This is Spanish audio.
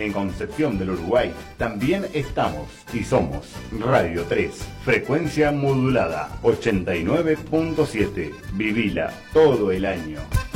en Concepción del Uruguay, también estamos y somos Radio 3, frecuencia modulada 89.7. Vivila todo el año.